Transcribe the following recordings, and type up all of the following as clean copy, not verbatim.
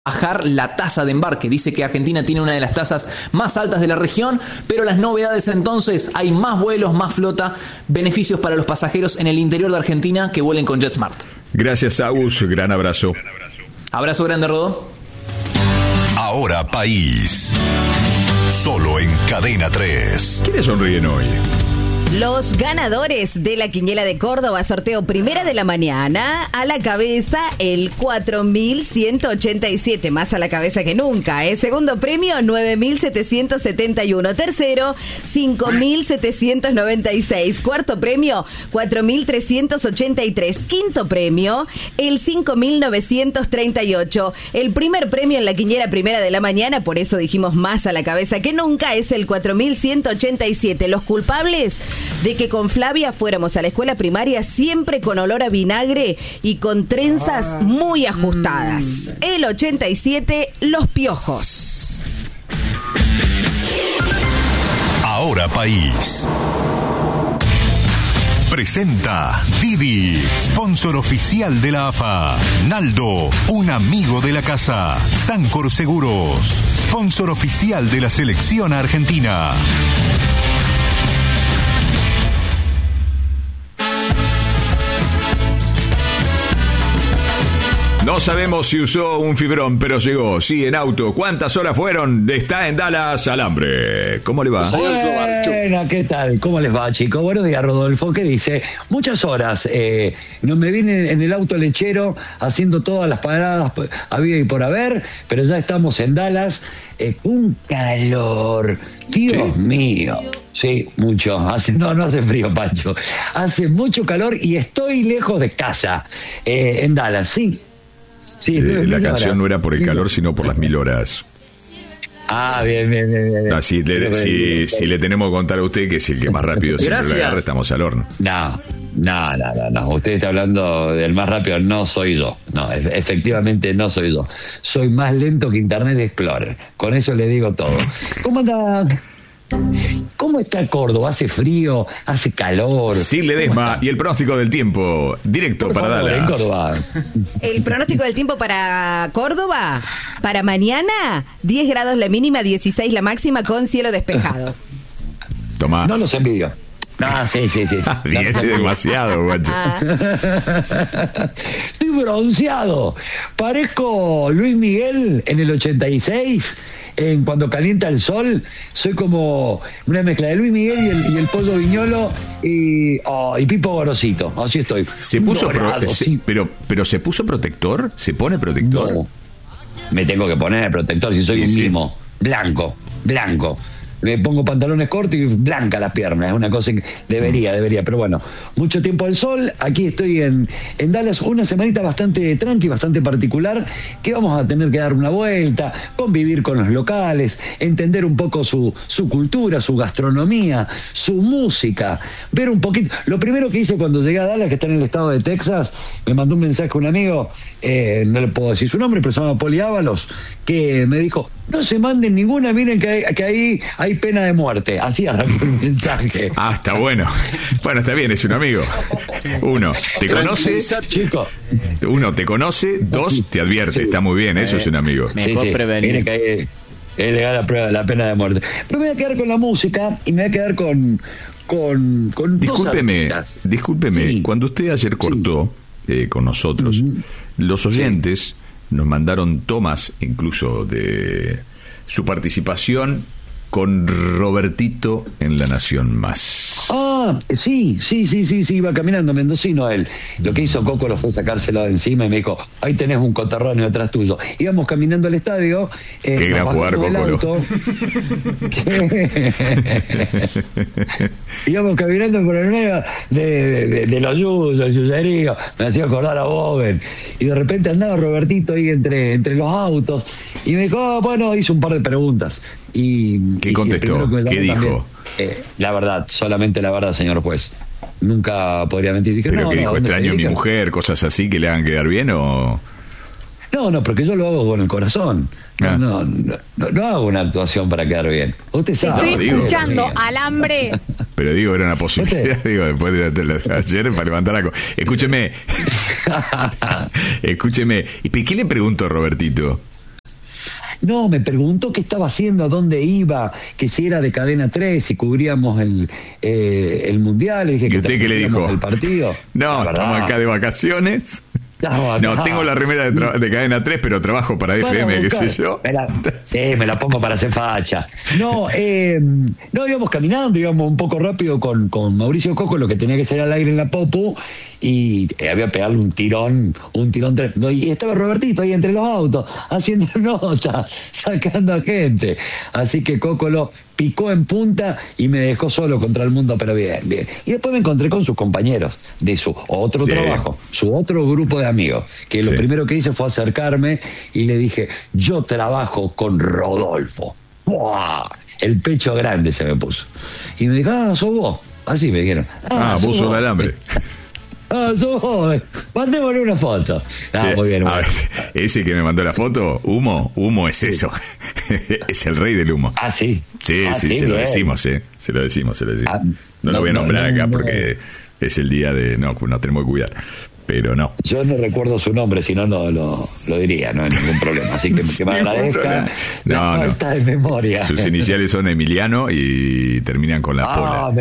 bajar la tasa de embarque. Dice que Argentina tiene una de las tasas más altas de la región, pero las novedades entonces, hay más vuelos, más flota, beneficios para los pasajeros en el interior de Argentina que vuelen con JetSmart. Gracias, Agus, gran abrazo. Abrazo grande, Rodó. Ahora País, solo en Cadena 3. ¿Quiénes sonríen hoy? Los ganadores de la Quiniela de Córdoba, sorteo primera de la mañana, a la cabeza el 4.187, más a la cabeza que nunca. Segundo premio, 9.771. Tercero, 5.796. Cuarto premio, 4.383. Quinto premio, el 5.938. El primer premio en la Quiniela primera de la mañana, por eso dijimos más a la cabeza que nunca, es el 4.187. Los culpables de que con Flavia fuéramos a la escuela primaria siempre con olor a vinagre y con trenzas muy ajustadas. El 87, los piojos. Ahora País presenta Didi, sponsor oficial de la AFA. Naldo, un amigo de la casa. Sancor Seguros, sponsor oficial de la selección argentina. No sabemos si usó un fibrón, pero llegó. Sí, en auto. ¿Cuántas horas fueron? Está en Dallas, Alambre. ¿Cómo le va? Bueno, ¿qué tal? ¿Cómo les va, chicos? Buenos días, Rodolfo. ¿Qué dice? Muchas horas. No me vine en el auto lechero haciendo todas las paradas había y por haber, pero ya estamos en Dallas. Un calor. Dios mío. Sí, mucho. No hace frío, Pancho. Hace mucho calor y estoy lejos de casa. En Dallas, sí. Sí, la canción no era por el calor, sino por las 1000 horas. Ah, bien. Si le tenemos que contar a usted que es el que más rápido siempre lo agarra, estamos al horno. No. Usted está hablando del más rápido, no soy yo. No, efectivamente no soy yo. Soy más lento que Internet Explorer. Con eso le digo todo. ¿Cómo anda? ¿Cómo está Córdoba? ¿Hace frío? ¿Hace calor? Sí, Ledesma. Y el pronóstico del tiempo, directo para Dallas. Córdoba. El pronóstico del tiempo para Córdoba, para mañana, 10 grados la mínima, 16 la máxima, con cielo despejado. Tomá. No los envidio. Sí. 10 es demasiado, guacho. Estoy bronceado. Parezco Luis Miguel en el 86. Cuando calienta el sol, soy como una mezcla de Luis Miguel y el Pollo Viñolo y Pipo Gorosito. Así estoy. Se puso pero se puso protector, se pone protector. No, me tengo que poner protector si soy un mimo. Blanco. Me pongo pantalones cortos y blanca las piernas. Es una cosa que debería. Pero bueno, mucho tiempo al sol. Aquí estoy en Dallas. Una semanita bastante tranqui, bastante particular, que vamos a tener que dar una vuelta, convivir con los locales, entender un poco su cultura, su gastronomía, su música, ver un poquito. Lo primero que hice cuando llegué a Dallas, que está en el estado de Texas, me mandó un mensaje un amigo, no le puedo decir su nombre, pero se llama Poli Ábalos, que me dijo: no se manden ninguna, miren que ahí hay pena de muerte. Así arrancó el mensaje. Ah, está bueno. Bueno, está bien, es un amigo. Uno, te conoce. Uno, te conoce. Dos, te advierte. Está muy bien, eso es un amigo. Mejor prevenir. Miren que ahí es legal la pena de muerte. Pero me voy a quedar con la música y me voy a quedar con Discúlpeme, sí. Cuando usted ayer cortó con nosotros, los oyentes nos mandaron tomas incluso de su participación con Robertito en La Nación Más. Sí, iba caminando mendocino él. Lo que hizo Coco lo fue sacárselo de encima y me dijo: ahí tenés un coterráneo atrás tuyo. Íbamos caminando al estadio. Qué gran jugar, Coco. Íbamos caminando por el medio de los yuyos, el yuyerío. Me hacía acordar a Boben. Y de repente andaba Robertito ahí entre los autos. Y me dijo, hizo un par de preguntas. ¿Qué contestó? ¿Qué dijo? La verdad, solamente la verdad, señor juez. Nunca podría mentir. Dije, ¿pero qué dijo? ¿Extraño a mi mujer? ¿Cosas así que le hagan quedar bien o...? No, porque yo lo hago con el corazón. No hago una actuación para quedar bien. Usted sabe. Estoy escuchando Alambre. Pero era una posibilidad, después de ayer para levantar algo. Escúcheme. ¿Y qué le preguntó Robertito? No, me preguntó qué estaba haciendo, a dónde iba, que si era de Cadena 3, si cubríamos el Mundial. Le dije, ¿y usted qué le dijo? El partido. No, estamos acá de vacaciones. No, tengo la remera de Cadena 3, pero trabajo para FM, qué sé yo. Me la pongo para hacer facha. No, íbamos caminando, íbamos un poco rápido con Mauricio Coco, lo que tenía que salir al aire en la Popu, y había que pegarle un tirón y estaba Robertito ahí entre los autos, haciendo notas, sacando a gente. Así que Coco lo picó en punta y me dejó solo contra el mundo, pero bien. Y después me encontré con sus compañeros de su otro trabajo, su otro grupo de amigos, que lo primero que hice fue acercarme y le dije, yo trabajo con Rodolfo. ¡Buah! El pecho grande se me puso. Y me dijo, sos vos. Así me dijeron. Buzo de alambre. Sos vos. Mandémosle una foto. Muy bien. A ver, ese que me mandó la foto, humo es eso. Es el rey del humo. Sí. Sí, se lo decimos, se lo decimos. No lo voy a nombrar acá porque es el día de... No tenemos que cuidar. Pero no. Yo no recuerdo su nombre, si no lo diría, no hay ningún problema. Así que me agradezca la falta de memoria. Sus iniciales son Emiliano y terminan con la Pola.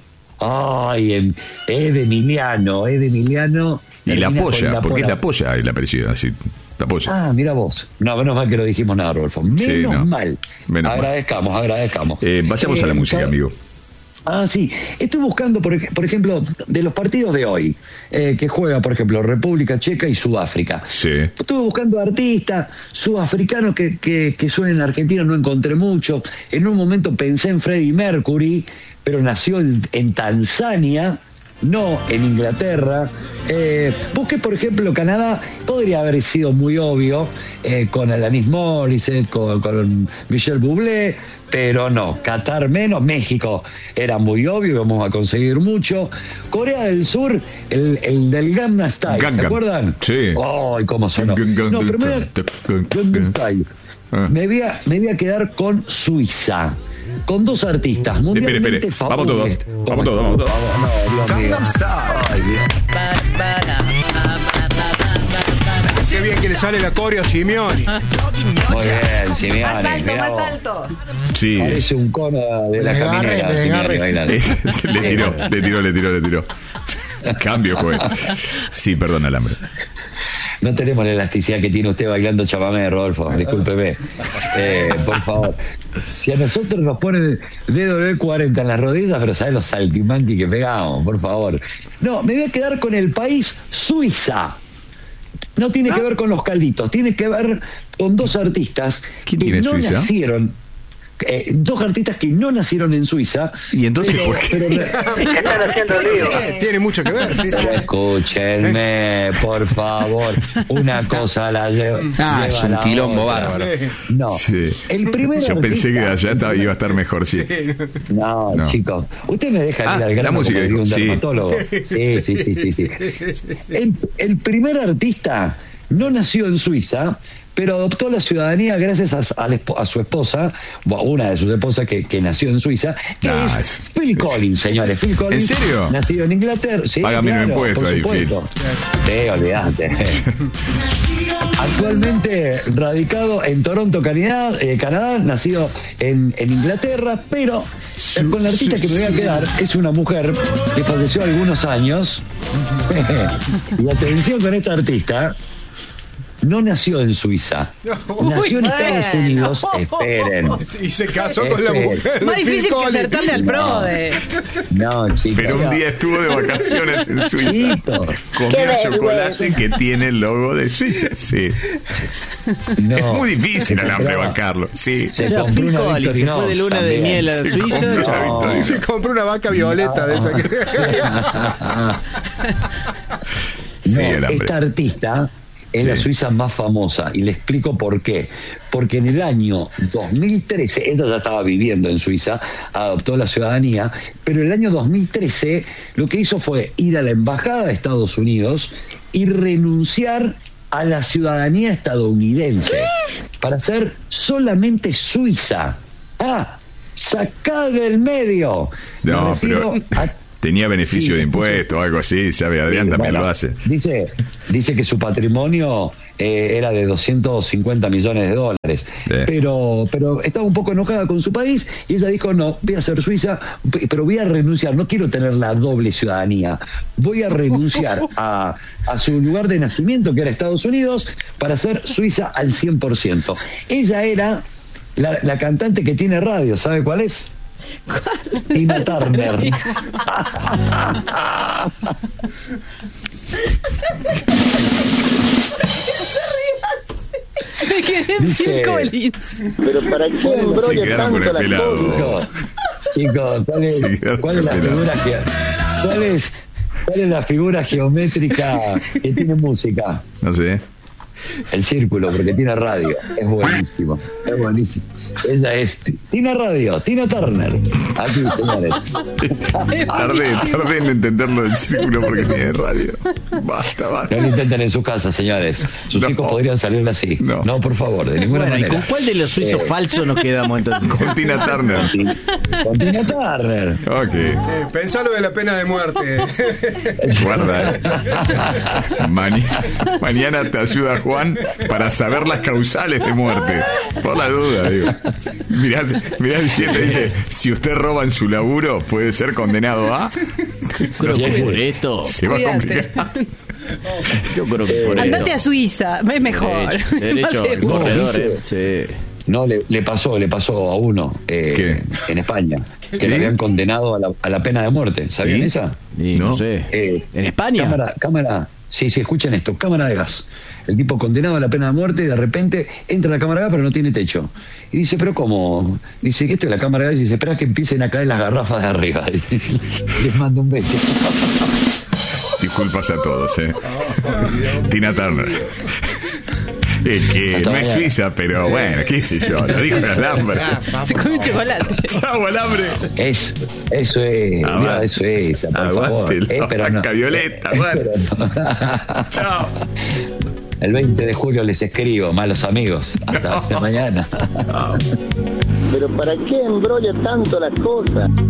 Ay, es de Emiliano. Y la Polla, porque es la Polla el apellido, así. La Polla. Mira vos. No, menos mal que no dijimos nada, Rodolfo. Menos mal. Agradezcamos. Vayamos a la música, amigo. Sí, estoy buscando, por ejemplo, de los partidos de hoy, que juega, por ejemplo, República Checa y Sudáfrica. Sí. Estuve buscando artistas sudafricanos que suenen en Argentina, no encontré mucho. En un momento pensé en Freddie Mercury, pero nació en Tanzania, no en Inglaterra. Busqué, por ejemplo, Canadá, podría haber sido muy obvio, con Alanis Morissette, con Michel Bublé, pero no. Qatar menos, México era muy obvio, vamos a conseguir mucho. Corea del Sur, el del Gangnam Style, ¿se acuerdan? Sí. ¡Ay, cómo sonó! No, pero Gangnam Style. Me voy a quedar con Suiza, con dos artistas mundialmente famosos. Vamos todos. Gangnam Style. Ay, Dios. Qué bien que le sale la coreo a Simeone. Muy bien, Simeone. Más alto. Sí. Parece un cono de la caminera. Le tiró. Cambio fue. Sí, perdón, alambre. No tenemos la elasticidad que tiene usted bailando chamamé, Rodolfo. Discúlpeme. Por favor. Si a nosotros nos ponen DW40 en las rodillas, pero ¿sabes los saltimbanqui que pegamos? Por favor. No, me voy a quedar con el país Suiza. No tiene que ver con los calditos, tiene que ver con dos artistas que no Suiza? Nacieron. Dos artistas que no nacieron en Suiza. ¿Y entonces por qué? Están haciendo lío. Tiene mucho que ver. Sí. Escúchenme, por favor. Una cosa la lleva. Es un quilombo bárbaro. No. Sí. El primer Yo pensé que allá iba a estar mejor, sí. No, chicos. Usted me deja ir al grano, la música, como un dermatólogo. Sí. El primer artista no nació en Suiza, pero adoptó la ciudadanía gracias a su esposa, una de sus esposas que nació en Suiza, que es Phil Collins, señores. Phil Collins. ¿En serio? Nacido en Inglaterra. Sí, págame un impuesto ahí, Phil. Sí, olvidate. Actualmente radicado en Toronto, Canadá, nacido en Inglaterra, pero con la artista que me voy a quedar es una mujer que falleció hace algunos años. Y atención con esta artista. No nació en Suiza, nació en Estados Unidos. Esperen. Y se casó con la mujer. Más difícil que acertarle al PRODE. No, chicos. Pero un día estuvo de vacaciones en Suiza. Comió chocolate que tiene el logo de Suiza. Sí. No, es muy difícil alambre bancarlo. Sí. Se compró una Victorinox. Se fue de luna de miel a Suiza. Se compró una vaca violeta de esa que. Esta artista es la Suiza más famosa, y le explico por qué. Porque en el año 2013, ella ya estaba viviendo en Suiza, adoptó la ciudadanía, pero en el año 2013 lo que hizo fue ir a la embajada de Estados Unidos y renunciar a la ciudadanía estadounidense para ser solamente suiza. Sacada del medio. No, pero tenía beneficio de impuesto o algo así, sabe, Adrián también lo hace. Dice que su patrimonio era de 250 millones de dólares. Pero estaba un poco enojada con su país y ella dijo, no, voy a ser suiza, pero voy a renunciar, no quiero tener la doble ciudadanía, voy a renunciar a su lugar de nacimiento, que era Estados Unidos, para ser suiza al 100%. Ella era la cantante que tiene radio, ¿sabe cuál es? Tina Turner. Dice, Phil Collins. Pero ¿para qué embrolla tanto la cosa? Chicos, ¿cuál es la figura geométrica que tiene música? No sé. El círculo, porque tiene radio. Es buenísimo. Ella es Tina Radio, Tina Turner. Aquí, señores. Tardé en entenderlo del círculo porque tiene radio. Basta. No lo intenten en su casa, señores. Sus hijos podrían salir así. No, por favor, de ninguna manera. ¿Y con cuál de los suizos falsos nos quedamos entonces? Con Tina Turner. Con Tina Turner. Ok. Pensalo de la pena de muerte. Guarda. Mañana te ayuda Juan para saber las causales de muerte. Por la duda, digo. Mirá el 7 dice, si usted roba en su laburo, puede ser condenado a... Creo que por esto se va a complicar. Yo creo que por andate a Suiza, es mejor. Derecho al corredor, sí. No, le pasó a uno en España, que le habían condenado a la pena de muerte. ¿Sabían esa? No sé. ¿En España? Cámara. Sí, escuchen esto, cámara de gas. El tipo condenado a la pena de muerte y de repente entra a la cámara de gas pero no tiene techo. Y dice, ¿pero cómo? Dice, esto es la cámara de gas y dice, espera que empiecen a caer las garrafas de arriba. Les mando un beso. Disculpas a todos, Tina Turner. Que no es suiza, pero bueno, qué sé yo, lo dijo el alambre. Se come chocolate. Chau, alambre. Eso es, aguante la Blanca Violeta, Chao. El 20 de julio les escribo, malos amigos. Hasta mañana. Pero ¿para qué embrolla tanto la cosa?